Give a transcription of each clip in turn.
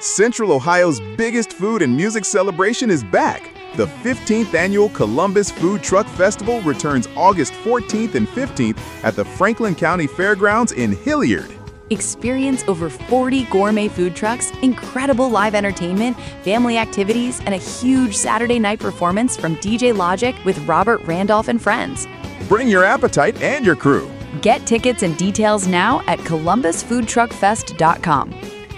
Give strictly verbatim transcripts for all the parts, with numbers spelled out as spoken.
Central Ohio's biggest food and music celebration is back. The fifteenth Annual Columbus Food Truck Festival returns August fourteenth and fifteenth at the Franklin County Fairgrounds in Hilliard. Experience over forty gourmet food trucks, incredible live entertainment, family activities, and a huge Saturday night performance from D J Logic with Robert Randolph and friends. Bring your appetite and your crew. Get tickets and details now at columbus food truck fest dot com.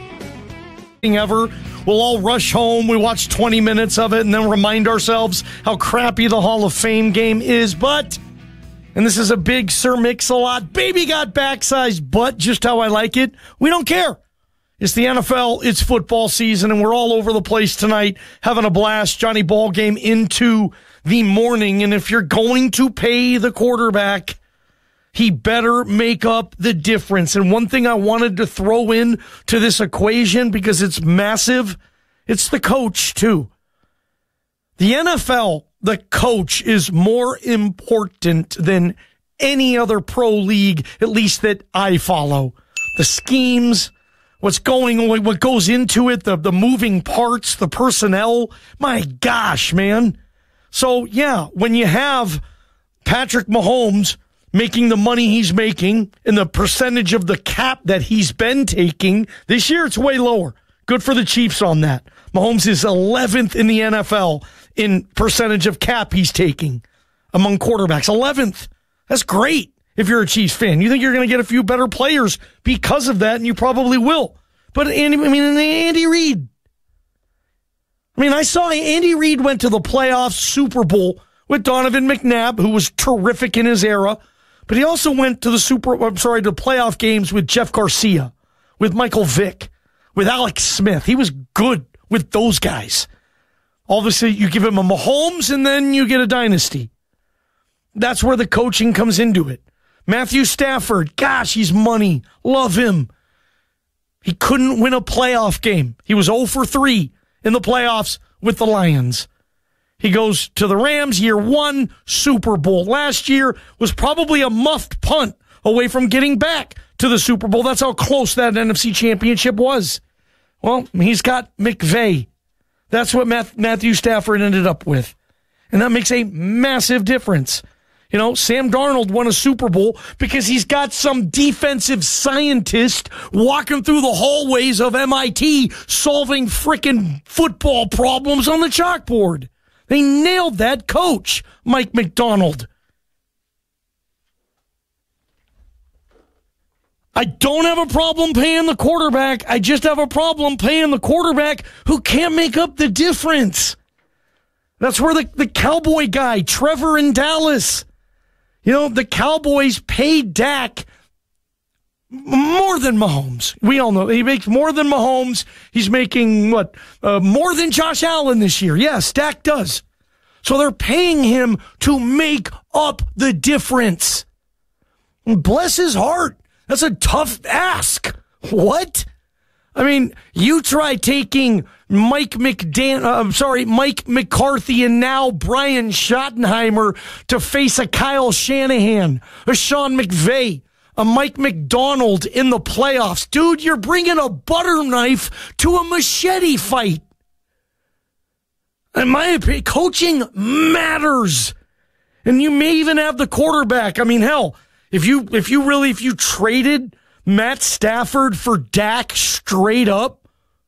Ever. We'll all rush home. We watch twenty minutes of it and then remind ourselves how crappy the Hall of Fame game is. But, and this is a big Sir Mix-a-Lot, baby got back-sized butt, just how I like it. We don't care. It's the N F L, it's football season, and we're all over the place tonight having a blast. Johnny Ball game into the morning, and if you're going to pay the quarterback, he better make up the difference. And one thing I wanted to throw in to this equation, because it's massive, it's the coach, too. The N F L, the coach, is more important than any other pro league, at least that I follow. The schemes, what's going on, what goes into it, the, the moving parts, the personnel. My gosh, man. So, yeah, when you have Patrick Mahomes making the money he's making and the percentage of the cap that he's been taking, this year it's way lower. Good for the Chiefs on that. Mahomes is eleventh in the N F L in percentage of cap he's taking among quarterbacks. eleventh. That's great if you're a Chiefs fan. You think you're going to get a few better players because of that, and you probably will. But Andy, I mean, Andy Reid. I mean, I saw Andy Reid went to the playoffs, Super Bowl with Donovan McNabb, who was terrific in his era. But he also went to the Super, I'm sorry, to playoff games with Jeff Garcia, with Michael Vick, with Alex Smith. He was good with those guys. Obviously, you give him a Mahomes, and then you get a dynasty. That's where the coaching comes into it. Matthew Stafford, gosh, he's money. Love him. He couldn't win a playoff game. He was zero for three in the playoffs with the Lions. He goes to the Rams, year one, Super Bowl. Last year was probably a muffed punt away from getting back to the Super Bowl. That's how close that N F C Championship was. Well, he's got McVay. That's what Matthew Stafford ended up with. And that makes a massive difference. You know, Sam Darnold won a Super Bowl because he's got some defensive scientist walking through the hallways of M I T solving frickin' football problems on the chalkboard. They nailed that coach, Mike McDonald. I don't have a problem paying the quarterback. I just have a problem paying the quarterback who can't make up the difference. That's where the, the Cowboy guy, Trevor in Dallas, you know, the Cowboys paid Dak more than Mahomes. We all know he makes more than Mahomes. He's making, what, uh, more than Josh Allen this year. Yes, Dak does. So they're paying him to make up the difference. And bless his heart. That's a tough ask. What? I mean, you try taking Mike McDan- uh, I'm sorry, Mike McCarthy and now Brian Schottenheimer to face a Kyle Shanahan, a Sean McVay, a Mike McDonald in the playoffs. Dude, you're bringing a butter knife to a machete fight. In my opinion, coaching matters. And you may even have the quarterback. I mean, hell, if you if you really, if you traded Matt Stafford for Dak straight up,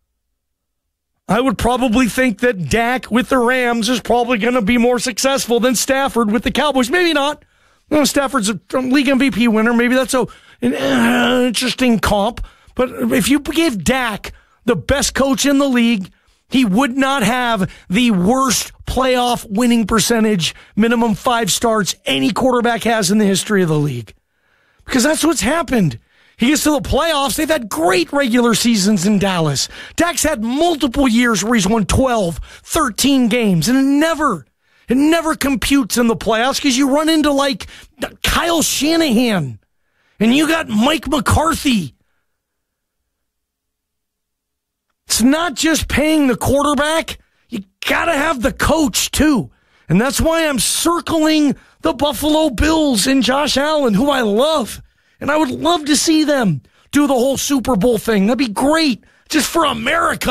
I would probably think that Dak with the Rams is probably going to be more successful than Stafford with the Cowboys. Maybe not. You know, Stafford's a league M V P winner. Maybe that's a, an uh, interesting comp. But if you gave Dak the best coach in the league, he would not have the worst playoff winning percentage, minimum five starts, any quarterback has in the history of the league. Because that's what's happened. He gets to the playoffs. They've had great regular seasons in Dallas. Dak's had multiple years where he's won twelve, thirteen games, and it never, it never computes in the playoffs because you run into like Kyle Shanahan and you got Mike McCarthy. It's not just paying the quarterback. You got to have the coach, too. And that's why I'm circling the Buffalo Bills and Josh Allen, who I love. And I would love to see them do the whole Super Bowl thing. That'd be great just for America.